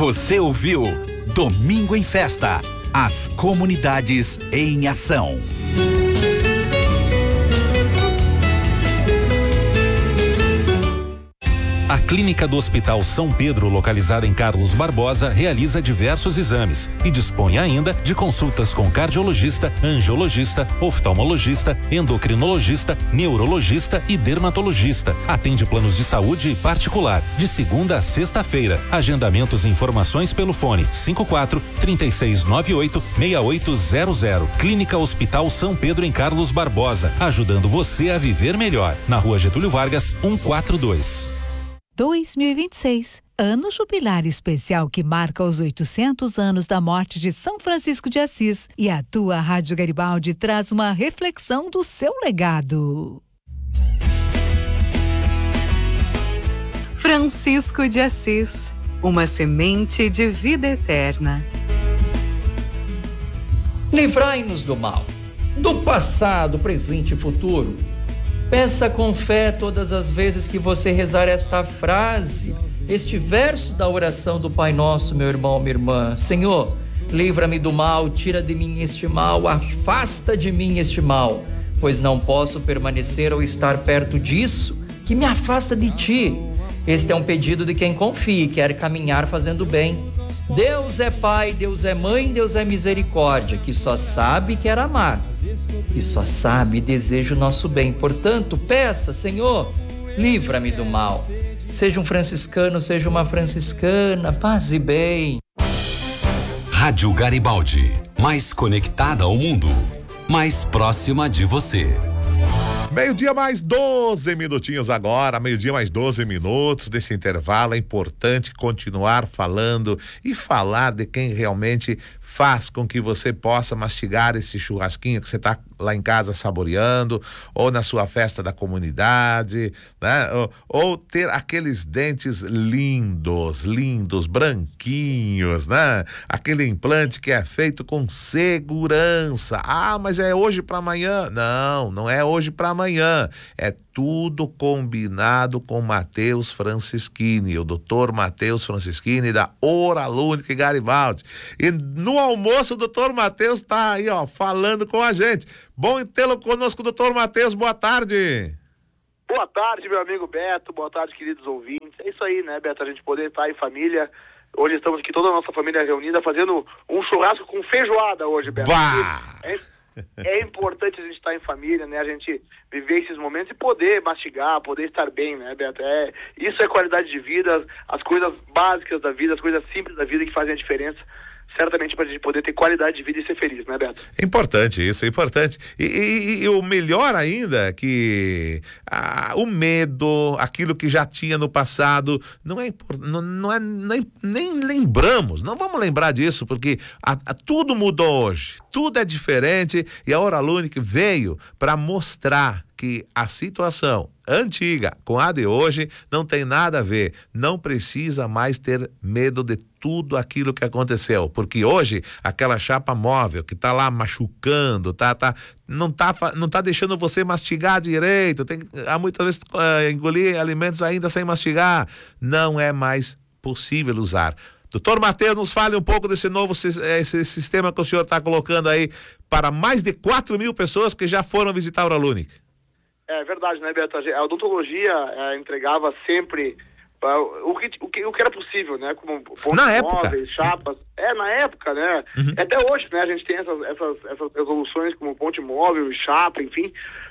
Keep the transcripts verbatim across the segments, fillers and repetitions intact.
Você ouviu Domingo em Festa, as comunidades em ação. A Clínica do Hospital São Pedro, localizada em Carlos Barbosa, realiza diversos exames e dispõe ainda de consultas com cardiologista, angiologista, oftalmologista, endocrinologista, neurologista e dermatologista. Atende planos de saúde particular, de segunda a sexta-feira. Agendamentos e informações pelo fone cinco quatro, três seis nove oito, seis oito zero zero. Clínica Hospital São Pedro em Carlos Barbosa, ajudando você a viver melhor. Na Rua Getúlio Vargas, cento e quarenta e dois. dois mil e vinte e seis, ano jubilar especial que marca os oitocentos anos da morte de São Francisco de Assis, e a tua Rádio Garibaldi traz uma reflexão do seu legado. Francisco de Assis, uma semente de vida eterna. Livrai-nos do mal, do passado, presente e futuro. Peça com fé todas as vezes que você rezar esta frase, este verso da oração do Pai Nosso, meu irmão, minha irmã. Senhor, livra-me do mal, tira de mim este mal, afasta de mim este mal, pois não posso permanecer ou estar perto disso que me afasta de ti. Este é um pedido de quem confia e quer caminhar fazendo bem. Deus é Pai, Deus é Mãe, Deus é Misericórdia, que só sabe e quer amar, que só sabe e deseja o nosso bem. Portanto, peça, Senhor, livra-me do mal. Seja um franciscano, seja uma franciscana, paz e bem. Rádio Garibaldi, mais conectada ao mundo, mais próxima de você. Meio-dia mais doze minutinhos agora, meio-dia mais doze minutos desse intervalo. É importante continuar falando e falar de quem realmente faz com que você possa mastigar esse churrasquinho que você está lá em casa saboreando, ou na sua festa da comunidade, né? Ou, ou ter aqueles dentes lindos, lindos, branquinhos, né? Aquele implante que é feito com segurança. Ah, mas é hoje para amanhã? Não, não é hoje para amanhã. É tudo combinado com Matheus Francischini, o doutor Matheus Francischini da Oralúnica Garibaldi. E no almoço o doutor Matheus está aí, ó, falando com a gente. Bom tê-lo conosco, doutor Matheus, boa tarde. Boa tarde, meu amigo Beto, boa tarde, queridos ouvintes. É isso aí, né, Beto, a gente poder estar em família. Hoje estamos aqui, toda a nossa família reunida, fazendo um churrasco com feijoada hoje, Beto. É, é importante a gente estar em família, né, a gente viver esses momentos e poder mastigar, poder estar bem, né, Beto? É, isso é qualidade de vida, as coisas básicas da vida, as coisas simples da vida que fazem a diferença. Certamente para a gente poder ter qualidade de vida e ser feliz, né, Beto? É importante isso, é importante. E, e, e o melhor ainda é que ah, o medo, aquilo que já tinha no passado, não é, não, não é nem, nem lembramos, não vamos lembrar disso, porque a, a, tudo mudou hoje, tudo é diferente, e a Oralúnica veio para mostrar que a situação antiga com a de hoje não tem nada a ver. Não precisa mais ter medo de tudo aquilo que aconteceu, porque hoje aquela chapa móvel que tá lá machucando, tá, tá, não tá, não tá deixando você mastigar direito, tem, há muitas vezes uh, engolir alimentos ainda sem mastigar, não é mais possível usar. Doutor Matheus, nos fale um pouco desse novo esse sistema que o senhor está colocando aí para mais de quatro mil pessoas que já foram visitar a Oralúnica. É verdade, né, Beto? A odontologia é, entregava sempre uh, o, que, o, que, o que era possível, né? Como pontos na época. móveis, chapas. É, na época, né? Uhum. Até hoje, né? A gente tem essas, essas, essas resoluções como ponte móvel, chapa, enfim.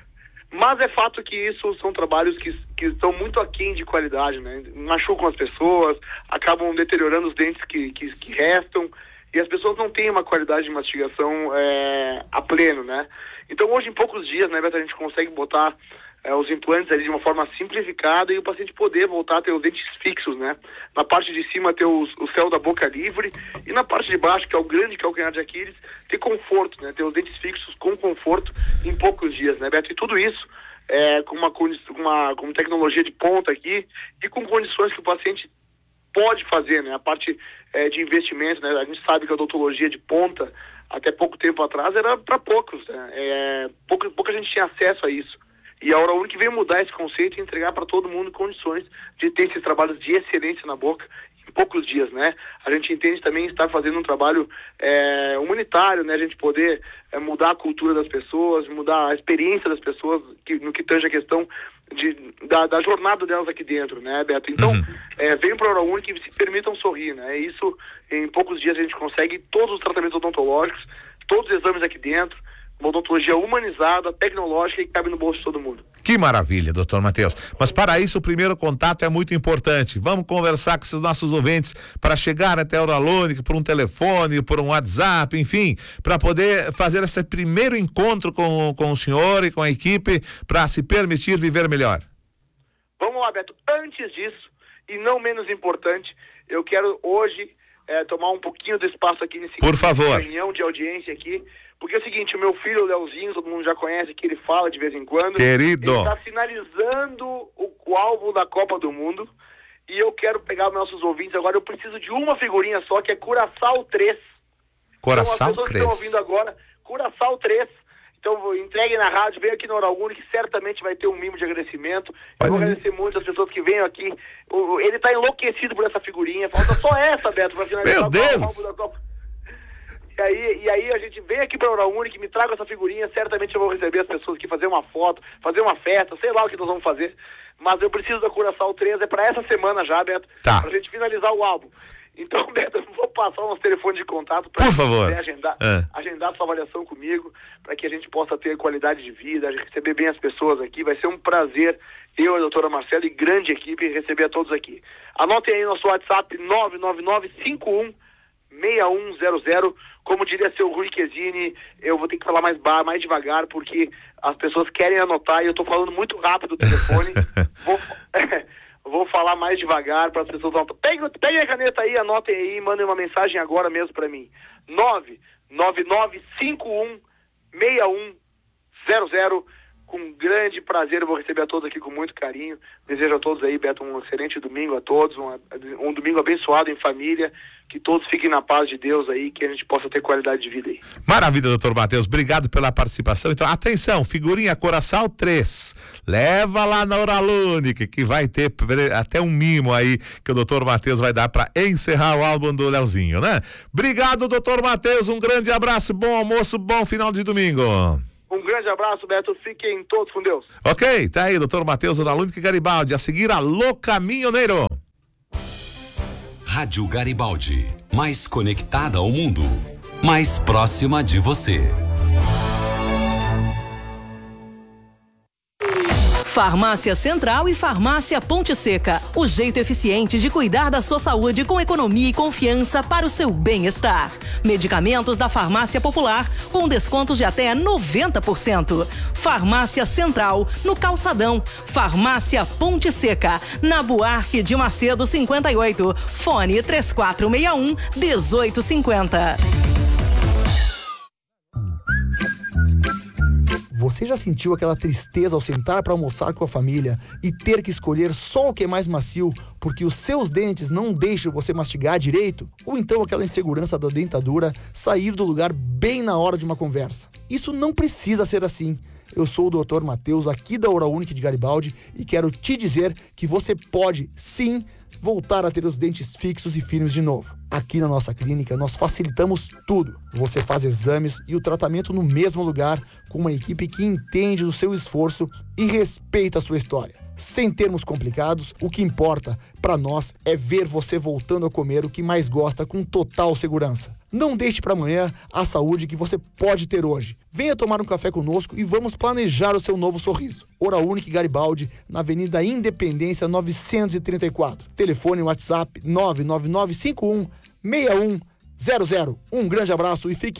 Mas é fato que isso são trabalhos que, que estão muito aquém de qualidade, né? Machucam as pessoas, acabam deteriorando os dentes que, que, que restam, e as pessoas não têm uma qualidade de mastigação é, a pleno, né? Então hoje, em poucos dias, né, Beto, a gente consegue botar é, os implantes ali de uma forma simplificada e o paciente poder voltar a ter os dentes fixos, né? Na parte de cima ter os, o céu da boca livre e na parte de baixo, que é o grande calcanhar de Aquiles, ter conforto, né? Ter os dentes fixos com conforto em poucos dias, né, Beto? E tudo isso é, com, uma, com, uma, com tecnologia de ponta aqui e com condições que o paciente pode fazer, né? A parte é, de investimento, né? A gente sabe que a odontologia de ponta, até pouco tempo atrás, era para poucos, né? É, pouca, pouca gente tinha acesso a isso. E a Oralúnica veio mudar esse conceito e entregar para todo mundo condições de ter esses trabalhos de excelência na boca em poucos dias, né? A gente entende também estar fazendo um trabalho é, humanitário, né? A gente poder é, mudar a cultura das pessoas, mudar a experiência das pessoas que, no que tange a questão de, da, da jornada delas aqui dentro, né, Beto? Então, uhum. é, venham para a Ouraúnica e se permitam sorrir, né? Isso, em poucos dias a gente consegue todos os tratamentos odontológicos, todos os exames aqui dentro, uma odontologia humanizada, tecnológica e que cabe no bolso de todo mundo. Que maravilha, doutor Matheus. Mas para isso o primeiro contato é muito importante. Vamos conversar com esses nossos ouvintes para chegar até a Ouraúnica por um telefone, por um WhatsApp, enfim, para poder fazer esse primeiro encontro com, com o senhor e com a equipe para se permitir viver melhor. Vamos lá, Beto. Antes disso, e não menos importante, eu quero hoje é, tomar um pouquinho do espaço aqui nesse por favor. reunião de audiência aqui. Porque é o seguinte, o meu filho, o Leozinho, todo mundo já conhece, que ele fala de vez em quando. Querido. Ele está finalizando o, o álbum da Copa do Mundo. E eu quero pegar os nossos ouvintes agora. Eu preciso de uma figurinha só, que é Curaçao três. Curaçao então, as pessoas três. que estão ouvindo agora, Curaçao três. Então, entregue na rádio, venha aqui na Ouraúnica, que certamente vai ter um mimo de agradecimento. Eu vou agradecer muito as pessoas que venham aqui. O, ele está enlouquecido por essa figurinha. Falta só essa, Beto, para finalizar meu o Deus. álbum da Copa. E aí, e aí a gente vem aqui para a Ouraúnica, me traga essa figurinha, certamente eu vou receber as pessoas aqui, fazer uma foto, fazer uma festa, sei lá o que nós vamos fazer. Mas eu preciso da Curaçao três, é para essa semana já, Beto, tá. Pra gente finalizar o álbum. Então, Beto, eu vou passar o nosso telefone de contato para você agendar, é. agendar sua avaliação comigo, para que a gente possa ter qualidade de vida, receber bem as pessoas aqui. Vai ser um prazer, eu e a doutora Marcela e grande equipe, receber a todos aqui. Anotem aí nosso WhatsApp nove nove nove cinco um seis um zero zero. Como diria seu Rui Quesini, eu vou ter que falar mais bar, mais devagar, porque as pessoas querem anotar e eu estou falando muito rápido o telefone. vou, vou falar mais devagar para as pessoas anotar. Peguem, peguem a caneta aí, anotem aí, mandem uma mensagem agora mesmo para mim. nove nove nove cinco um seis um zero zero. Com grande prazer eu vou receber a todos aqui com muito carinho. Desejo a todos aí, Beto, um excelente domingo a todos, um, um domingo abençoado em família, que todos fiquem na paz de Deus aí, que a gente possa ter qualidade de vida aí. Maravilha, doutor Matheus, obrigado pela participação. Então, atenção, figurinha Curaçao três, leva lá na Ouraúnica, que vai ter até um mimo aí que o doutor Matheus vai dar para encerrar o álbum do Leozinho, né? Obrigado, doutor Matheus, um grande abraço, bom almoço, bom final de domingo. Um grande abraço, Beto. Fiquem todos com Deus. Ok, tá aí, doutor Matheus, Ouraúnica e Garibaldi. A seguir, Alô Caminhoneiro. Rádio Garibaldi, mais conectada ao mundo, mais próxima de você. Farmácia Central e Farmácia Ponte Seca. O jeito eficiente de cuidar da sua saúde com economia e confiança para o seu bem-estar. Medicamentos da Farmácia Popular com descontos de até noventa por cento. Farmácia Central, no Calçadão. Farmácia Ponte Seca, na Buarque de Macedo cinquenta e oito. Fone três quatro seis um, um oito cinco zero. Você já sentiu aquela tristeza ao sentar para almoçar com a família e ter que escolher só o que é mais macio porque os seus dentes não deixam você mastigar direito? Ou então aquela insegurança da dentadura sair do lugar bem na hora de uma conversa? Isso não precisa ser assim. Eu sou o doutor Matheus, aqui da Ouraúnica de Garibaldi, e quero te dizer que você pode, sim, voltar a ter os dentes fixos e firmes de novo. Aqui na nossa clínica, nós facilitamos tudo. Você faz exames e o tratamento no mesmo lugar, com uma equipe que entende do seu esforço e respeita a sua história. Sem termos complicados, o que importa para nós é ver você voltando a comer o que mais gosta com total segurança. Não deixe para amanhã a saúde que você pode ter hoje. Venha tomar um café conosco e vamos planejar o seu novo sorriso. Ouraúnica e Garibaldi, na Avenida Independência novecentos e trinta e quatro. Telefone WhatsApp nove nove nove cinco um seis um zero zero. Um grande abraço e fique